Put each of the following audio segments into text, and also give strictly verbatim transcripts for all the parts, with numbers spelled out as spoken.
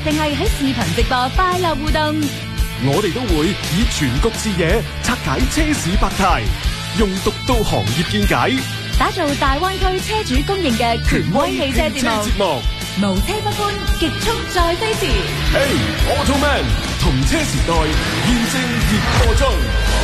定係喺視頻直播快樂互動？ 我哋都會以全局視野拆解車市百態，用獨到行業見解， 打造大灣區車主公認嘅權威汽車節目。無車不歡，極速再飛馳。 Hey Automan， 同車時代現正熱播中。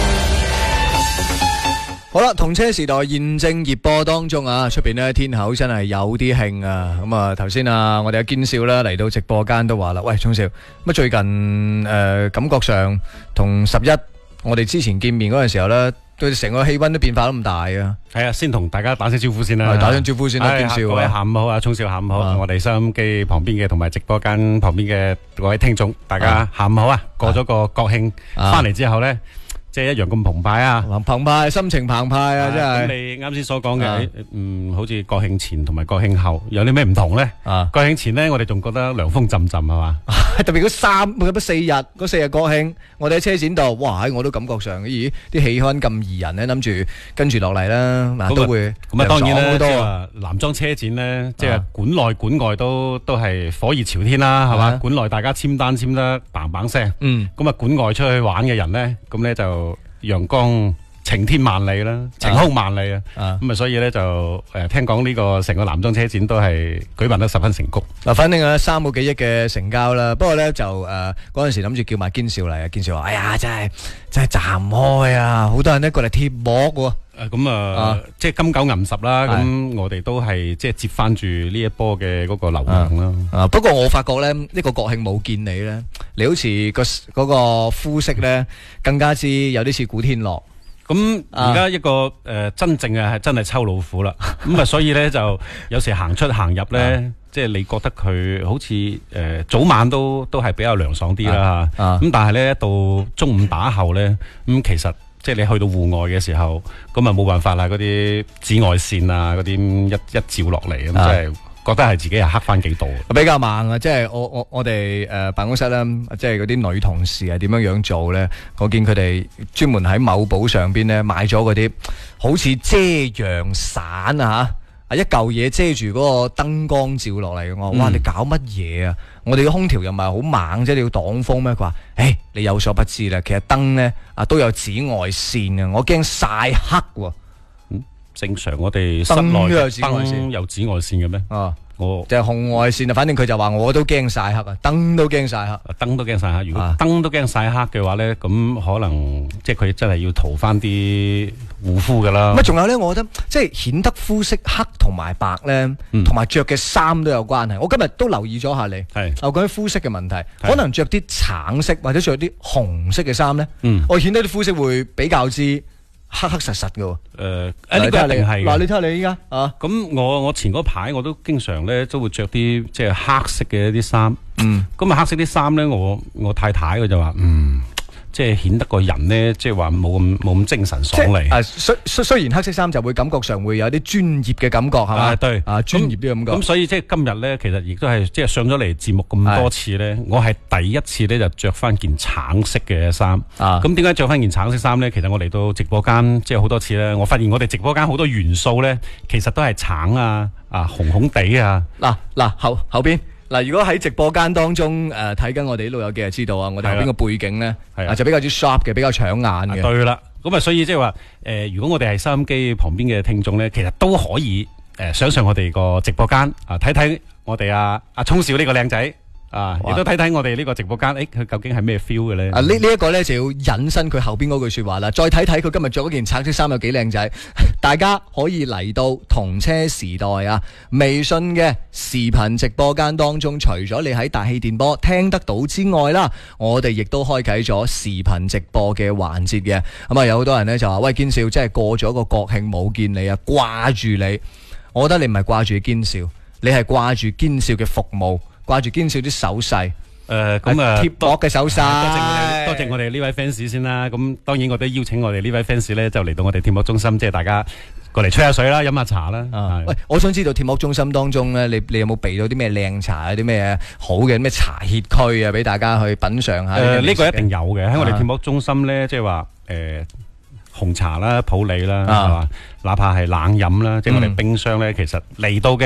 好啦，同車時代現正熱播當中啊，出邊呢天口真係有啲興啊！咁啊，頭先啊，我哋阿堅少啦嚟到直播間都話啦，喂，聰少，乜最近誒、呃、感覺上同十一我哋之前見面嗰陣時候咧，對成個氣溫都變化咁大啊！ 係啊，先同大家打聲招呼先啦， 打聲招呼先啦，堅少。 各位下午好啊，聰少下午好，啊、我哋收音機旁邊嘅同埋直播間旁邊嘅各位聽眾，大家下午好啊！過咗個國慶翻嚟之後咧。即係一樣咁澎湃啊！ 澎湃，心情澎湃啊！真係。咁你啱先所講嘅，嗯，好似國慶前同埋國慶後有啲咩唔同咧？啊，國慶前咧，我哋仲覺得涼風陣陣係嘛？ 特別嗰三嗰四日，嗰四日國慶，我哋喺車展度，哇！我都感覺上，咦，啲氣氛咁宜人咧，諗住跟住落嚟啦，嗱都會咁啊，當然啦，即係話男裝車展咧，即係館內館外都都係火熱朝天啦，係嘛？館內大家簽單簽得嘭嘭聲，嗯，咁啊，館外出去玩嘅人咧，咁咧就。陽光晴天萬里啦，晴空萬里啊！咁啊，所以咧就誒，聽講呢個成個男裝車展都係舉辦得十分成功。 嗱，反正啊三個幾億嘅成交啦。不過咧就誒嗰陣時諗住叫埋堅少嚟啊，堅少話：哎呀，真係真係站唔開啊！好多人咧過嚟貼膜喎。 誒咁啊，即係金九銀十啦。咁我哋都係即係接翻住呢一波嘅嗰個流量啦。 啊，不過我發覺咧呢個國慶冇見你咧，你好似個嗰個膚色咧更加之有啲似古天樂。 咁而家一個誒真正嘅係真係秋老虎啦。咁啊，所以咧就有時行出行入咧，即係你覺得佢好似誒早晚都都係比較涼爽啲啦嚇。咁但係咧一到中午打後咧，咁其實。即係你去到戶外嘅時候，咁啊冇辦法啦，嗰啲紫外線啊，嗰啲一一照落嚟，咁即係覺得係自己係黑翻幾度。比較猛啊！即係我我我哋誒辦公室咧，即係嗰啲女同事係點樣樣做咧？我見佢哋專門喺某寶上邊咧買咗嗰啲好似遮陽傘啊嚇，一嚿嘢遮住嗰個燈光照落嚟嘅。我話：哇！你搞乜嘢啊？我哋嘅空調又唔係好猛啫，你要擋風咩？佢話：誒，你有所不知啦，其實燈咧啊都有紫外線啊，我驚曬黑喎。 嗯，正常我哋室內燈有紫外線嘅咩？啊。我就係紅外線啊，反正佢就話我都驚曬黑啊，燈都驚曬黑， 燈都驚曬黑。如果燈都驚曬黑嘅話咧，咁可能即係佢真係要塗翻啲護膚噶啦。 咁仲有咧，我覺得即係顯得膚色黑同埋白咧，同埋着嘅衫都有關係。我今日都留意咗下你，係我講啲膚色嘅問題，可能着啲橙色或者着啲紅色嘅衫咧，我顯得啲膚色會比較之黑黑實實嘅。誒，誒呢個一定係。嗱，你睇下你依家啊， 咁我我前嗰排我都經常咧都會着啲即係黑色嘅一啲衫。嗯，咁啊黑色啲衫咧，我我太太佢就話嗯。即係顯得個人咧，即係話冇咁冇咁精神爽利。 誒，雖雖雖然黑色衫就會感覺上會有啲專業嘅感覺，係嘛？ 對， 啊專業啲感覺。 咁所以即係今日咧，其實亦都係即係上咗嚟節目咁多次咧，我係第一次咧就着翻件橙色嘅衫。啊，咁點解着翻件橙色衫咧？其實我嚟到直播間即係好多次咧，我發現我哋直播間好多元素咧，其實都係橙啊、啊紅紅地啊。 嗱嗱後後邊。嗱，如果喺直播間當中誒睇緊我哋啲老友記就知道啊，我哋邊個背景咧啊就比較之 sharp 嘅，比較搶眼嘅。 對啦，咁啊，所以即係話誒，如果我哋係收音機旁邊嘅聽眾咧，其實都可以誒上上我哋個直播間啊，睇睇我哋阿阿聰少呢個靚仔。啊！亦都睇睇我哋呢個直播間，誒，佢究竟係咩 feel 嘅咧？ 啊，呢呢一個咧就要引申佢後邊嗰句說話啦。再睇睇佢今日着嗰件橙色衫有幾靚仔，大家可以嚟到同車時代啊微信嘅視頻直播間當中，除咗你喺大氣電波聽得到之外啦，我哋亦都開啟咗視頻直播嘅環節嘅。咁啊，有好多人咧就話：喂，堅少，真係過咗個國慶冇見你啊，掛住你。我覺得你唔係掛住堅少，你係掛住堅少嘅服務。掛住堅少啲手勢， 誒咁啊貼膜嘅手勢， 多謝我哋，多謝我哋呢位 fans 先啦。咁當然我都邀請我哋呢位 fans 咧，就嚟到我哋貼膜中心，即係大家過嚟吹下水啦，飲下茶啦。 喂，我想知道貼膜中心當中咧，你你有冇備到啲咩靚茶，有啲咩好嘅咩茶歇區啊，俾大家去品嚐下？ 誒，呢個一定有嘅，喺我哋貼膜中心咧，即係話誒紅茶啦、普洱啦，係嘛？哪怕係冷飲啦，即係我哋冰箱咧，其實嚟到嘅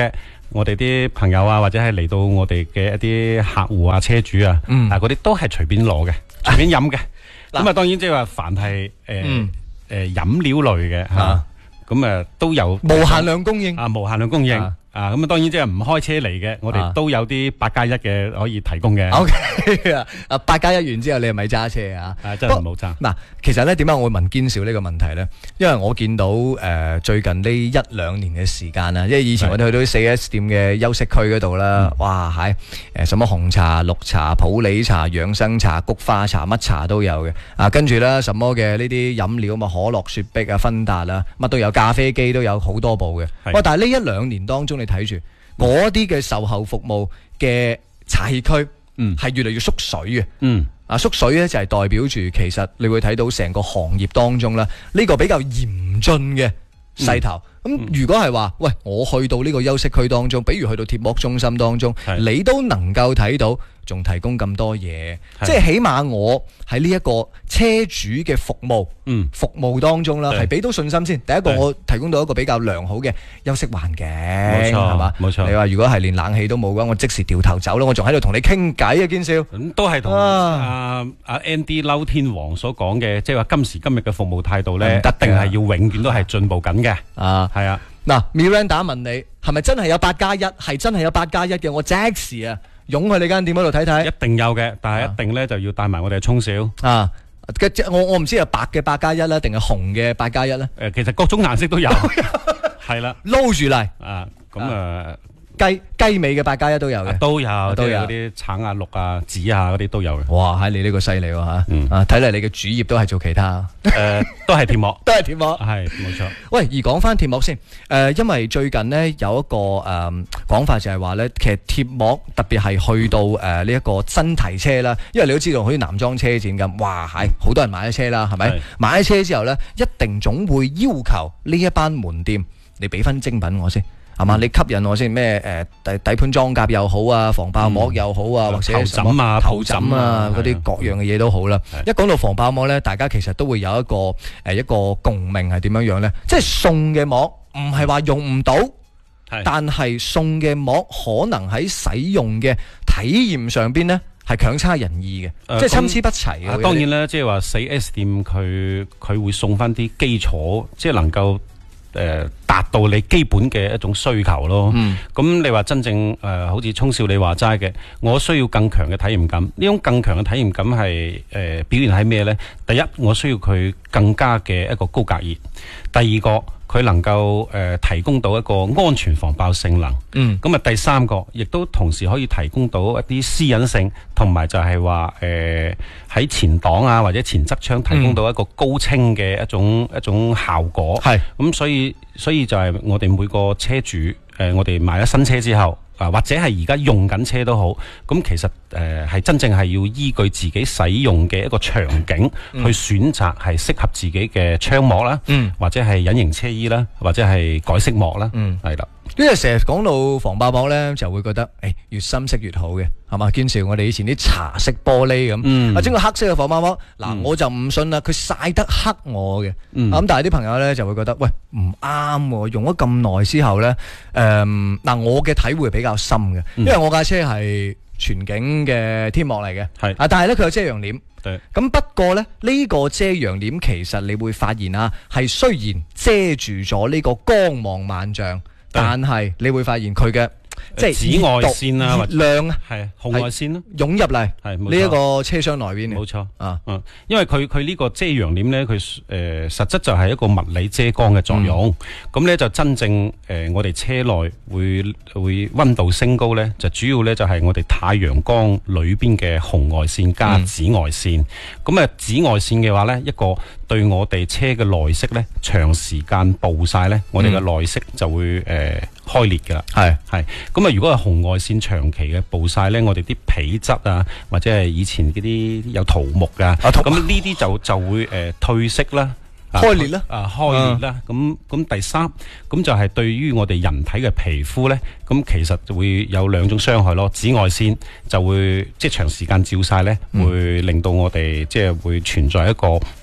我哋啲朋友啊，或者係嚟到我哋嘅一啲客戶啊、車主啊， 嗯啊嗰啲都係隨便攞嘅，隨便飲嘅。咁啊，當然即係話凡係誒誒飲料類嘅嚇，咁啊都有無限量供應啊，無限量供應。 啊啊，咁啊，當然即係唔開車嚟嘅，我哋都有啲八加一嘅可以提供嘅。 O K 啊，啊八加一完之後，你係咪揸車啊？ 啊，真係冇揸。 嗱，其實咧點解我會問堅少呢個問題咧？因為我見到誒、呃、最近呢一兩年嘅時間啊，因為以前我哋去到四 S 店嘅休息區嗰度啦，嗯、哇係誒什麼紅茶、綠茶、普洱茶、養生茶、菊花茶，乜茶都有嘅。啊，跟住咧什麼嘅呢啲飲料嘛，可樂、雪碧啊、芬達啊，乜都有，咖啡機都有好多部嘅。哇！但係呢一兩年當中，你睇住嗰啲嘅售後服務嘅茶歇區，嗯，係越嚟越縮水嘅，嗯，啊縮水咧就係代表住其實你會睇到成個行業當中咧呢個比較嚴峻嘅勢頭。咁、嗯、如果係話，喂，我去到呢個休息區當中，比如去到鐵幕中心當中，你都能夠睇到，仲提供咁多嘢，即係起碼我喺呢一個車主嘅服務，嗯，服務當中啦，係俾到信心先。第一個我提供到一個比較良好嘅休息環境，冇錯，係嘛？冇錯。你話如果係連冷氣都冇嘅話，我即時掉頭走啦，我仲喺度同你傾偈啊，堅少。咁都係同阿阿 Andy 嬲天王所講嘅，即係話今時今日嘅服務態度咧，一定係要永遠都係進步緊嘅。啊，係啊。嗱 ，Miranda 問你係咪真係有八加一？係真係有八加一嘅，我即時啊！湧去你間店嗰度睇睇，一定有嘅，但係一定咧就要帶埋我哋嘅沖少啊！我我唔知係白嘅八加一啦，定係紅嘅八加一咧？誒，其實各種顏色都有，係啦，撈住嚟啊！咁啊，雞雞尾嘅八加一都有嘅，都有都有嗰啲橙啊、綠啊、紫啊嗰啲都有嘅。哇！喺你呢個犀利喎嚇，啊睇嚟你嘅主業都係做其他，誒都係鐵幕，都係鐵幕，係冇錯。喂，而講翻鐵幕先，誒因為最近呢有一個誒講法就係話咧，其實鐵幕特別係去到誒呢一個新提車啦，因為你都知道好似男裝車展咁，哇係好多人買咗車啦，係咪？買咗車之後咧，一定總會要求呢一班門店，你俾翻精品我先。係嘛？你吸引我先咩？誒底底盤裝甲又好啊，防爆膜又好啊，或者頭枕啊、頭枕啊嗰啲各樣嘅嘢都好啦。一講到防爆膜咧，大家其實都會有一個誒一個共鳴係點樣樣咧？即係送嘅膜唔係話用唔到，但係送嘅膜可能喺使用嘅體驗上邊咧係強差人意嘅，即係參差不齊嘅。當然咧，即係話四 S 店佢佢會送翻啲基礎，即係能夠。誒、呃、達到你基本嘅一種需求咯。咁、嗯、你話真正誒、呃、好似聰少你話齋嘅，我需要更強嘅體驗感。呢種更強嘅體驗感係誒、呃、表現喺咩呢？第一，我需要佢更加嘅一個高隔熱。第二個，佢能夠誒、呃、提供到一個安全防爆性能。嗯。咁啊，第三個，亦都同時可以提供到一啲私隱性，同埋就係話誒喺前擋啊或者前側窗提供到一個高清嘅一種、嗯、一種效果。係。咁所以所以就係我哋每個車主誒、呃，我哋買咗新車之後。啊，或者係而家用緊車都好，咁其實誒係、呃、真正係要依據自己使用嘅一個場景、嗯、去選擇係適合自己嘅窗膜啦，嗯、或者係隱形車衣啦，或者係改色膜啦，係啦、嗯。因為成日講到防爆膜咧，就會覺得誒、欸、越深色越好嘅，係嘛？堅持我哋以前啲茶色玻璃咁，嗯、啊整個黑色嘅防爆膜，嗱、嗯、我就唔信啦，佢曬得黑我嘅，咁、嗯啊、但係啲朋友咧就會覺得喂唔啱喎，用咗咁耐之後咧，誒、呃、嗱我嘅體會比較深嘅，因為我架車係全景嘅天幕嚟嘅，係啊，但係咧佢有遮陽簾。咁不過呢，呢、呢個遮陽簾其實你會發現啊，係雖然遮住咗呢個光芒萬丈，但係你會發現佢嘅即係紫外線啊、熱量啊，係紅外線咯，湧入嚟係呢一個車廂內邊嘅，冇錯啊，嗯，因為佢佢呢個遮陽簾呢，佢誒、呃、實質就係一個物理遮光嘅作用，咁呢、嗯、就真正誒、呃、我哋車內會會溫度升高呢，就主要呢就係我哋太陽光裏邊嘅紅外線加紫外線，咁啊、嗯、紫外線嘅話呢，一個對我哋車嘅內飾呢，長時間暴曬呢，我哋嘅內飾就會誒、呃、開裂噶啦，係係。咁啊，如果係紅外線長期嘅暴曬咧，我哋啲皮質啊，或者係以前嗰啲有桃木啊，咁呢啲就就會誒、呃、褪色啦。開裂啦，啊開裂啦，咁咁第三，咁就係對於我哋人體嘅皮膚咧，咁其實就會有兩種傷害咯。紫外線就會即係長時間照曬咧，會令到我哋即係會存在一個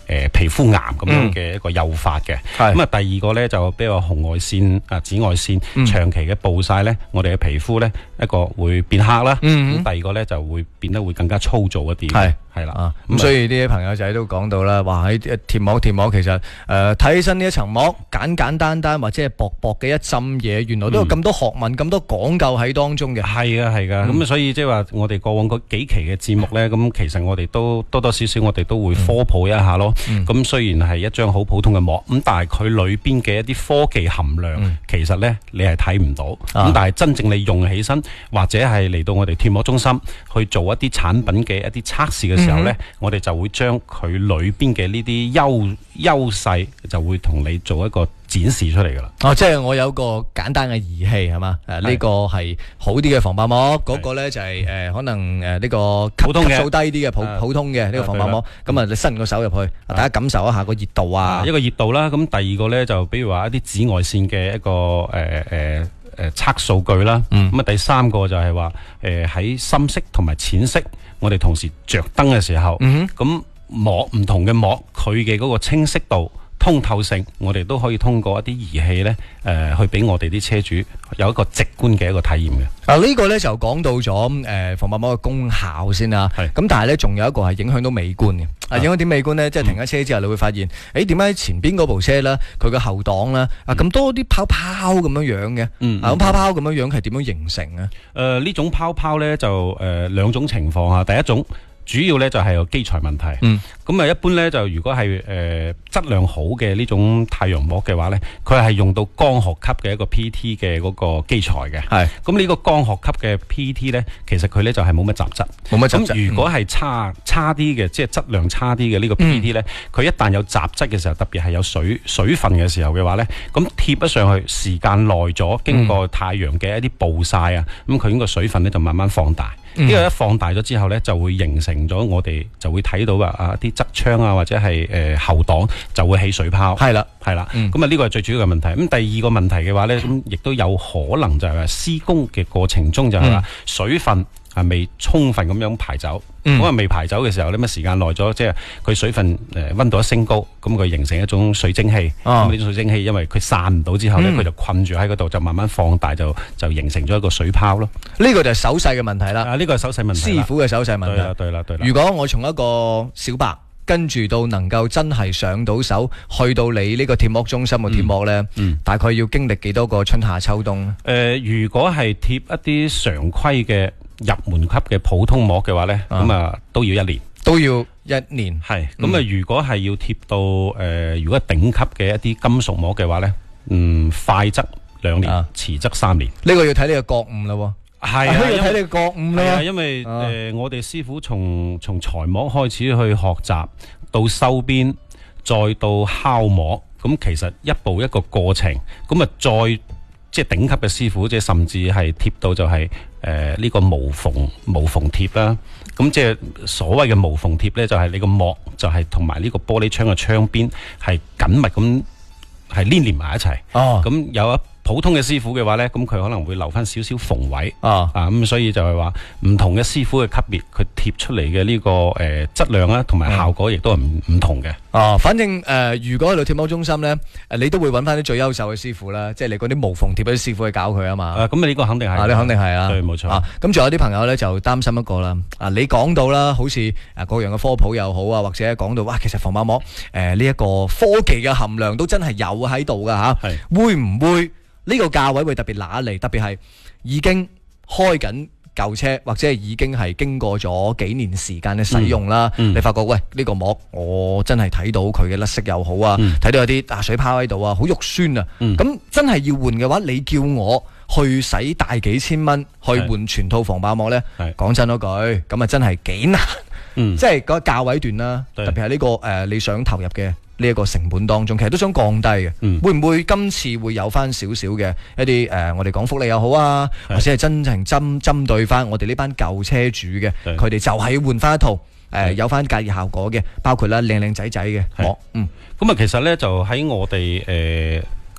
誒皮膚癌咁樣嘅一個誘發嘅。咁啊，第二個咧就比如話紅外線啊、紫外線長期嘅暴曬咧，我哋嘅皮膚咧一個會變黑啦。咁第二個咧就會變得會更加粗糙一啲。係係啦。 咁所以啲朋友仔都講到啦，話喺貼膜貼膜其實誒睇起身呢一層膜簡簡單單或者係薄薄嘅一浸嘢，原來都有咁多學問、咁多講究喺當中嘅。 係啊係噶。咁所以即係話我哋過往嗰幾期嘅節目咧，咁其實我哋都多多少少我哋都會科普一下咯。咁、嗯、雖然係一張好普通嘅膜，咁但係佢裏邊嘅一啲科技含量，嗯、其實咧你係睇唔到。咁、啊、但係真正你用起身，或者係嚟到我哋貼膜中心去做一啲產品嘅一啲測試嘅時候咧，嗯、我哋就會將佢裏邊嘅呢啲優優勢，就會同你做一個展示出嚟噶啦。 哦，即係我有個簡單嘅儀器係嘛？誒，呢個係好啲嘅防爆膜，嗰個咧就係誒可能誒呢個級級數低啲嘅普普通嘅呢個防爆膜。咁啊，你伸個手入去，大家感受一下個熱度啊， 一個熱度啦。咁第二個咧就比如話一啲紫外線嘅一個誒誒誒測數據啦。咁啊，第三個就係話誒喺深色同埋淺色，我哋同時着燈嘅時候，咁膜唔同嘅膜，佢嘅嗰個清晰度、通透性，我哋都可以通過一啲儀器咧，誒、呃，去俾我哋啲車主有一個直觀嘅一個體驗嘅。 啊，呢個咧就講到咗誒、呃、防爆膜嘅功效先啦。係。咁但係咧，仲有一個係影響到美觀嘅。啊，影響點美觀咧？即係停咗車之後，你會發現，誒點解前邊嗰部車咧，佢嘅後擋咧，啊咁多啲泡泡咁樣樣嘅？嗯。啊，咁泡泡咁樣樣係點樣形成啊？誒、 呃，呢種泡泡咧就誒兩、呃、種情況啊。第一種。主要咧就係有基材問題，咁啊、嗯、一般咧就如果係誒質量好嘅呢種太陽膜嘅話咧，佢係用到光學級嘅一個 P T 嘅嗰個基材嘅，係咁呢個光學級嘅 P T 咧，其實佢咧就係冇乜雜質，冇乜雜質。咁如果係差差啲嘅，即係質量差啲嘅呢個 P T 咧，佢、嗯、一旦有雜質嘅時候，特別係有水水分嘅時候嘅話咧，咁貼咗上去時間耐咗，經過太陽嘅一啲暴曬啊，咁佢呢個水分咧就慢慢放大。呢個、嗯、一放大咗之後咧，就會形成咗我哋就會睇到啊啲側窗啊或者係誒、呃、後擋就會起水泡。係啦，係啦。咁啊呢個係最主要嘅問題。咁第二個問題嘅話咧，咁亦都有可能就係話施工嘅過程中就係話水分係未充分咁樣排走。咁啊未排走嘅時候咧，乜時間耐咗，即係佢水分誒溫度一升高，咁佢形成一種水蒸氣。咁呢種水蒸氣因為佢散唔到之後咧，佢、嗯、就困住喺嗰度，就慢慢放大，就就形成咗一個水泡咯。呢個就係手勢嘅問題啦。啊，呢、這個係手勢問題。師傅嘅手勢問題。對啦，對啦，對啦。如果我從一個小白跟住到能夠真係上到手，去到你呢個貼膜中心嘅貼膜咧，嗯嗯、大概要經歷幾多個春夏秋冬咧？誒、 呃，如果係貼一啲常規嘅入門級嘅普通膜嘅話咧，咁啊、嗯、都要一年， 都要一年。係咁啊，如果係要貼到誒、 呃，如果頂級嘅一啲金屬膜嘅話咧，嗯，快則兩年，啊、遲則三年。 呢個要睇你嘅覺悟啦。係啊，要睇你嘅覺悟啦。 係啊，因為誒、啊呃，我哋師傅從從裁膜開始去學習，到收邊，再到敲膜，咁其實一步一個過程，咁啊再。即係頂級嘅師傅，即係甚至係貼到就係誒呢個無縫無縫貼啦。咁即係所謂嘅無縫貼咧，就係你個膜就係同埋呢個玻璃窗嘅窗邊係緊密咁係黏連埋一齊。哦，咁有一普通嘅師傅嘅話咧，咁佢可能會留翻少少縫位。啊，啊咁所以就係話唔同嘅師傅嘅級別，佢貼出嚟嘅呢個誒質量啊，同埋效果亦都係唔唔同嘅。 哦，反正誒、呃，如果去到貼膜中心咧，誒，你都會揾翻啲最優秀嘅師傅啦，即係你嗰啲無縫貼嗰啲師傅去教佢啊嘛。啊， 咁啊呢個肯定係， 啊，你肯定係啊， 對，冇錯。啊， 咁仲有啲朋友咧就擔心一個啦。啊，你講到啦，好似誒各樣嘅科普又好啊，或者講到哇，其實防爆膜誒呢一個科技嘅含量都真係有喺度噶吓。係是，會唔會呢個價位會特別揦嚟？特別係已經開緊舊車或者係已經係經過咗幾年時間嘅使用啦，嗯嗯、你發覺喂呢、呢個膜我真係睇到佢嘅甩色又好啊，睇、嗯、到有啲啊水泡喺度啊，好肉酸啊，咁、嗯、真係要換嘅話，你叫我去使大幾千蚊去換全套防爆膜呢？講是真嗰句，咁啊真係幾難，嗯、即係個價位段啦，對特別係呢、呢個誒、呃、你想投入嘅。呢一個成本當中，其實都想降低嘅，嗯、會唔會今次會有翻少少嘅一啲誒、呃，我哋講福利又好啊，是或者係真正針針對翻我哋呢班舊車主嘅，佢哋對就係要換翻一套誒、呃、有翻隔熱效果嘅，包括啦靚靚仔仔嘅膜。嗯， 咁啊，其實咧就喺我哋誒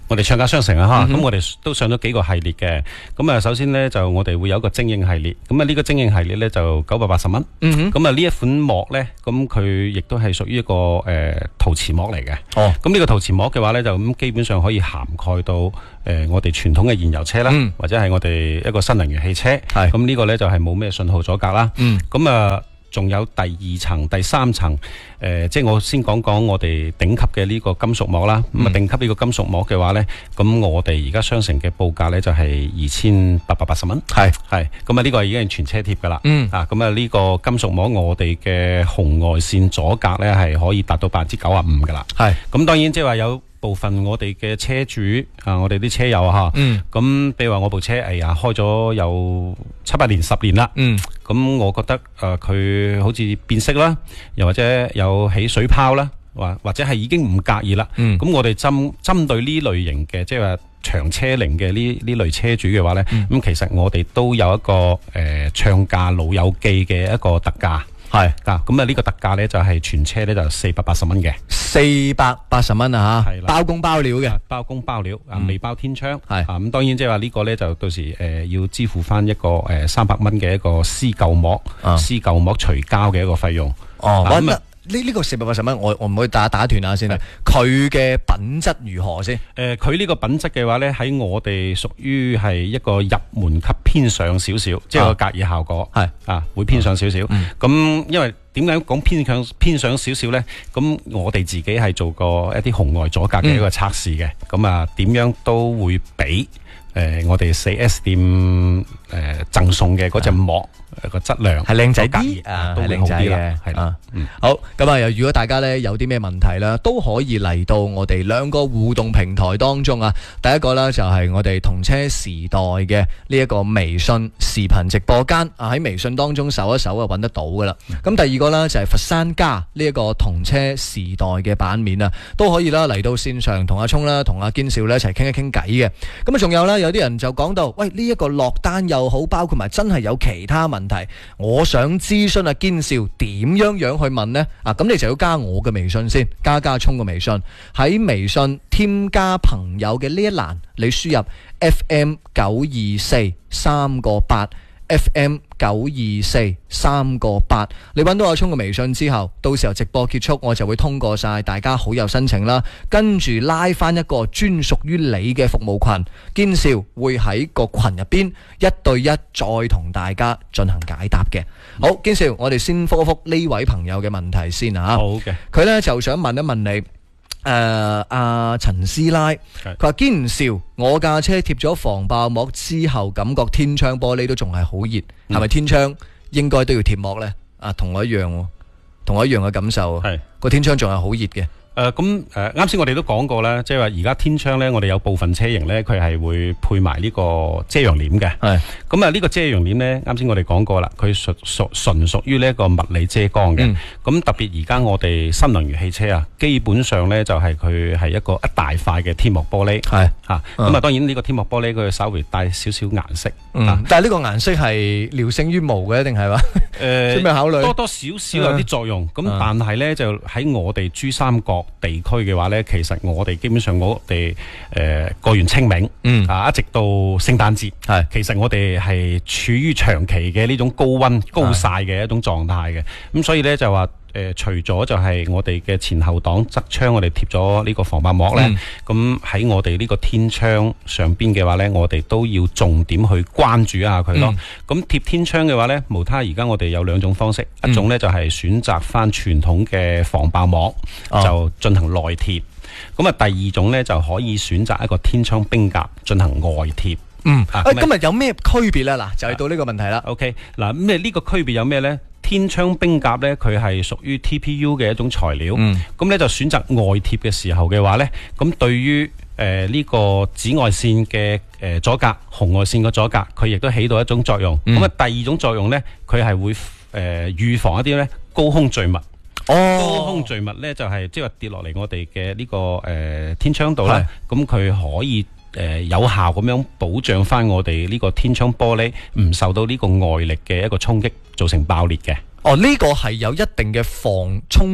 我哋唱家商城啊，吓，咁、 嗯、 我哋都上咗幾個系列嘅。咁啊，首先呢，就我哋會有一個精英系列，咁啊呢個精英系列呢，就九百八十蚊。 嗯咁啊呢一款膜呢，咁佢亦都係屬於一個誒、呃、陶瓷膜嚟嘅。 哦。 咁呢個陶瓷膜嘅話呢，就咁基本上可以涵蓋到誒、呃、我哋傳統嘅燃油車啦， 嗯、 或者係我哋一個新能源汽車。 係。 咁呢個呢，就係冇咩信號阻隔啦。 嗯。 咁啊。仲有第二層、第三層，誒、呃，即係我先講講我哋頂級嘅呢個金屬膜啦。咁啊、嗯，頂級呢個金屬膜嘅話呢，咁我哋而家商城嘅報價呢，就係二千八百八十蚊。係係，咁啊呢個已經係全車貼噶啦。嗯。啊，咁啊呢個金屬膜我哋嘅紅外線阻隔呢，係可以達到百分之九十五噶啦。係。咁當然即係話有部分我哋嘅車主啊，我哋啲車友嚇，嗯，咁比如話我部車，哎呀開咗有七八年、十年啦，嗯，咁我覺得誒佢、呃、好似變色啦，又或者有起水泡啦，或或者係已經唔隔熱啦，嗯，咁我哋針針對呢類型嘅即係話長車齡嘅呢呢類車主嘅話咧，咁、嗯、其實我哋都有一個誒、呃、唱價老友記嘅一個特價。係嗱，咁啊呢個特價咧就係全車咧就四百八十蚊嘅，四百八十蚊啊吓， 係啦， 包工包料嘅， 包工包料啊，未包天窗，係啊，咁當然即係話呢個咧就到時誒要支付翻一個誒三百蚊嘅一個施舊膜，施舊膜除膠嘅一個費用。哦，咁啊。 呢呢個四百八十蚊，我我唔可以打打斷下先啦。佢嘅品質如何先？ 誒，佢呢個品質嘅話咧，喺我哋屬於係一個入門級偏上少少，即係個隔熱效果係啊，會偏上少少。咁因為點解講偏向偏上少少咧？咁我哋自己係做過一啲紅外阻隔嘅一個測試嘅。咁啊，點樣都會比誒我哋四 S 店誒贈送嘅嗰隻膜個質量係靚仔啲啊， 都會好啲啦，係啦。 嗯，好，咁啊，如果大家咧有啲咩問題啦，都可以嚟到我哋兩個互動平台當中啊。第一個咧就係我哋同車時代嘅呢一個微信視頻直播間啊，喺微信當中搜一搜啊，揾得到噶啦。咁第二個咧就係佛山加呢一個同車時代嘅版面啊，都可以啦嚟到線上同阿聰啦、同阿堅少咧一齊傾一傾偈嘅。咁啊，仲有咧有啲人就講到，喂呢一個落單又好，包括埋真係有其他問題，我想諮詢阿堅少點樣樣去問呢？啊，咁你就要加我嘅微信先，加加聰嘅微信，喺微信添加朋友嘅呢一欄，你輸入 F M 九二四三個八 F M 九二四三個八，你揾到阿聰嘅微信之後，到時候直播結束，我就會通過晒大家好友申請啦，跟住拉翻一個專屬於你嘅服務群，堅少會喺個群入邊一對一再同大家進行解答嘅。好，堅少，我哋先覆一覆呢位朋友嘅問題先啊。 好嘅， 佢呢就想問一問你。誒，阿陳師奶，佢話堅少，我架車貼咗防爆膜之後，感覺天窗玻璃都仲係好熱，係咪、嗯、天窗應該都要貼膜呢？啊，同我一樣，同我一樣嘅感受，係個天窗仲係好熱嘅。 誒咁誒，啱先我哋都講過啦，即係話而家天窗咧，我哋有部分車型咧，佢係會配埋呢個遮陽簾嘅。係咁啊，呢個遮陽簾咧，啱先我哋講過啦，佢屬屬純屬於呢一個物理遮光嘅。咁、嗯、特別而家我哋新能源汽車啊，基本上咧就係佢係一個一大塊嘅天幕玻璃。係嚇咁啊，當然呢個天幕玻璃佢稍微帶少少顏色。 嗯啊、但係呢個顏色係聊勝於無嘅，定係話誒？咩、呃、考慮？ 多多少少有啲作用。咁、嗯、但係咧就喺我哋珠三角地區嘅話咧，其實我哋基本上我哋誒過完清明，嗯啊，一直到聖誕節，係其實我哋係處於長期嘅呢種高溫高曬嘅一種狀態嘅，咁所以咧就話誒、呃，除咗就係我哋嘅前後擋側窗，我哋貼咗呢個防爆膜咧，咁喺、嗯、我哋呢個天窗上邊嘅話咧，我哋都要重點去關注一下佢咯。咁貼、嗯、天窗嘅話咧，無他而家我哋有兩種方式，嗯、一種咧就係選擇翻傳統嘅防爆膜，哦、就進行內貼。咁啊，第二種咧就可以選擇一個天窗冰甲進行外貼。嗯，啊，今日有咩區別咧？嗱，就係到呢個問題啦。OK，嗱，咩呢個區別有咩咧？天窗冰甲咧，佢係屬於 T P U 嘅一種材料。嗯，咁咧就選擇外貼嘅時候嘅話咧，咁對於誒呢個紫外線嘅誒阻隔、紅外線嘅阻隔，佢亦都起到一種作用。咁啊、嗯，第二種作用咧，佢係會誒預防一啲咧高空墜物。哦，高空墜物咧就係即係話跌落嚟我哋嘅呢個誒、呃、天窗度啦，咁佢是可以誒、呃、有效咁樣保障翻我哋呢個天窗玻璃唔受到呢個外力嘅一個衝擊造成爆裂嘅。哦，呢、這個係有一定嘅防衝擊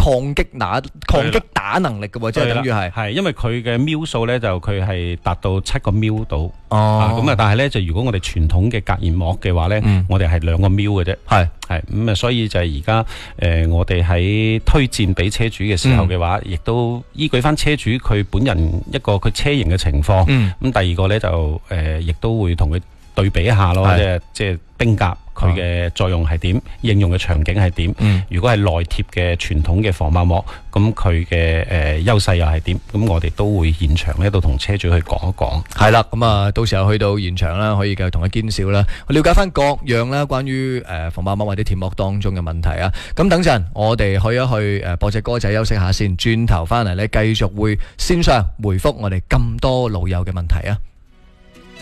抗擊打抗擊打能力嘅喎，即係等於係係因為佢嘅瞄數咧就佢係達到七個瞄到。 哦， 咁啊，但係咧就如果我哋傳統嘅隔熱膜嘅話咧， 嗯、 我哋係兩個瞄嘅啫。 係係咁啊，所以就係而家誒，我哋喺推薦俾車主嘅時候嘅話，亦、嗯、都依據翻車主佢本人一個佢車型嘅情況。咁、嗯、第二個咧就誒，亦、呃、都會同佢對比一下咯，即係即係冰格。佢嘅作用係點？應用嘅場景係點？嗯、如果係內貼嘅傳統嘅防爆膜，咁佢嘅誒優勢又係點？咁我哋都會現場咧度同車主去講一講。 係啦，咁啊，到時候去到現場啦，可以繼續同佢堅少啦，了解翻各樣啦，關於誒防爆膜或者貼膜當中嘅問題啊。咁等陣我哋去一去誒播隻歌仔休息下先，轉頭翻嚟咧繼續會線上回覆我哋咁多老友嘅問題啊。